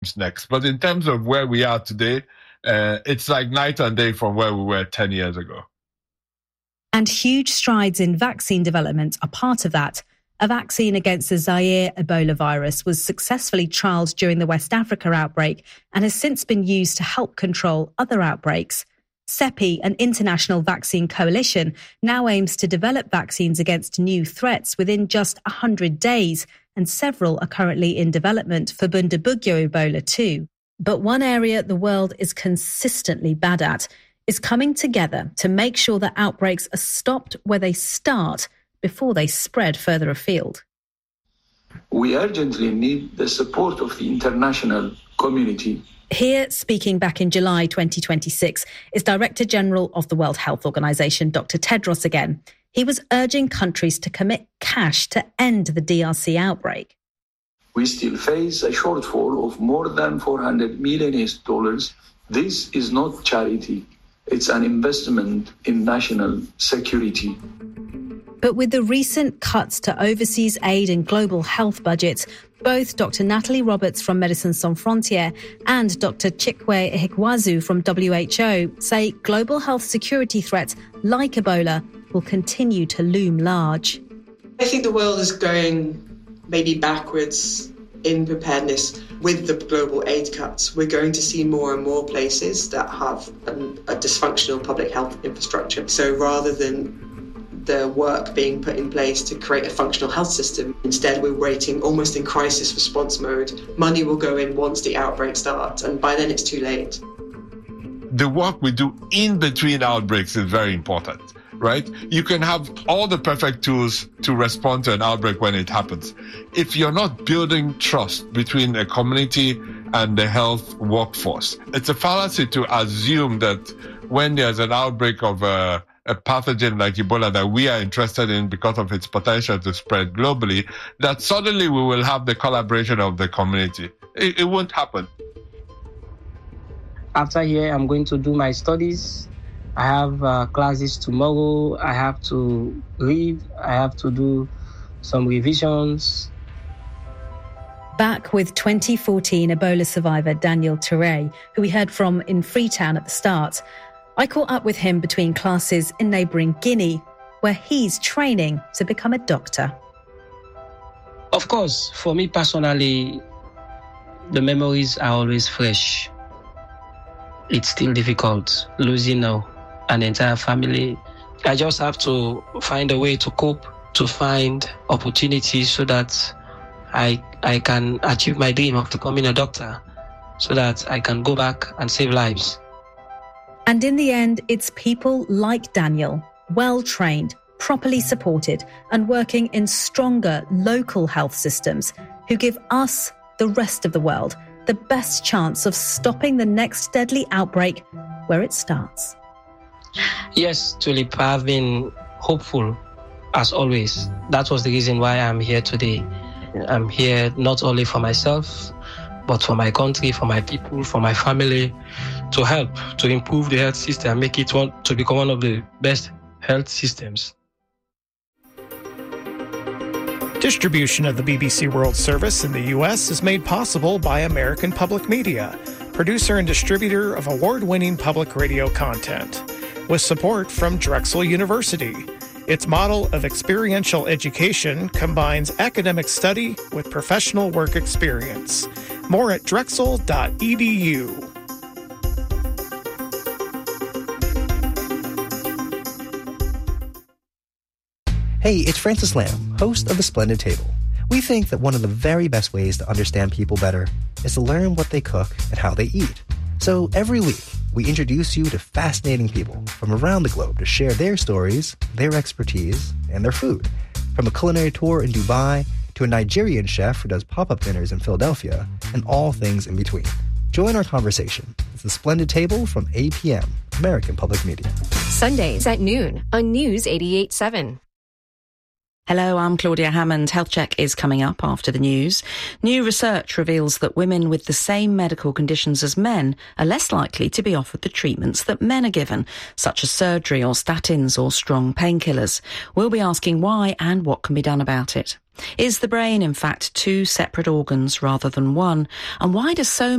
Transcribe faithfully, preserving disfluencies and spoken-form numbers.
next. But in terms of where we are today, uh, it's like night and day from where we were ten years ago. And huge strides in vaccine development are part of that. A vaccine against the Zaire Ebola virus was successfully trialled during the West Africa outbreak and has since been used to help control other outbreaks. CEPI, an international vaccine coalition, now aims to develop vaccines against new threats within just one hundred days, and several are currently in development for Bundibugyo Ebola too. But one area the world is consistently bad at is coming together to make sure that outbreaks are stopped where they start before they spread further afield. We urgently need the support of the international community. Here, speaking back in July twenty twenty-six, is Director General of the World Health Organization, Doctor Tedros again. He was urging countries to commit cash to end the D R C outbreak. We still face a shortfall of more than four hundred million U S dollars. This is not charity. It's an investment in national security. But with the recent cuts to overseas aid and global health budgets, both Doctor Natalie Roberts from Médecins Sans Frontières and Doctor Chikwe Ehikwazu from W H O say global health security threats like Ebola will continue to loom large. I think the world is going maybe backwards in preparedness with the global aid cuts. We're going to see more and more places that have a, a dysfunctional public health infrastructure. So rather than the work being put in place to create a functional health system, instead we're waiting almost in crisis response mode. Money will go in once the outbreak starts, and by then it's too late. The work we do in between outbreaks is very important, right? You can have all the perfect tools to respond to an outbreak when it happens. If you're not building trust between a community and the health workforce, it's a fallacy to assume that when there's an outbreak of a a pathogen like Ebola that we are interested in because of its potential to spread globally, that suddenly we will have the collaboration of the community. It, it won't happen. After here, I'm going to do my studies. I have uh, classes tomorrow. I have to read. I have to do some revisions. Back with twenty fourteen Ebola survivor Daniel Touré, who we heard from in Freetown at the start. I caught up with him between classes in neighbouring Guinea, where he's training to become a doctor. Of course, for me personally, the memories are always fresh. It's still difficult losing uh, an entire family. I just have to find a way to cope, to find opportunities so that I I can achieve my dream of becoming a doctor, so that I can go back and save lives. And in the end, it's people like Daniel, well-trained, properly supported, and working in stronger local health systems, who give us, the rest of the world, the best chance of stopping the next deadly outbreak where it starts. Yes, Tulip, I've been hopeful, as always. That was the reason why I'm here today. I'm here not only for myself, but for my country, for my people, for my family, to help, to improve the health system, make it one, to become one of the best health systems. Distribution of the B B C World Service in the U S is made possible by American Public Media, producer and distributor of award-winning public radio content, with support from Drexel University. Its model of experiential education combines academic study with professional work experience. More at drexel dot e d u. Hey, it's Francis Lamb, host of The Splendid Table. We think that one of the very best ways to understand people better is to learn what they cook and how they eat. So every week, we introduce you to fascinating people from around the globe to share their stories, their expertise, and their food. From a culinary tour in Dubai to a Nigerian chef who does pop-up dinners in Philadelphia, and all things in between. Join our conversation. It's The Splendid Table from A P M, American Public Media. Sundays at noon on News eighty-eight point seven. Hello, I'm Claudia Hammond. Health Check is coming up after the news. New research reveals that women with the same medical conditions as men are less likely to be offered the treatments that men are given, such as surgery or statins or strong painkillers. We'll be asking why and what can be done about it. Is the brain, in fact, two separate organs rather than one? And why do so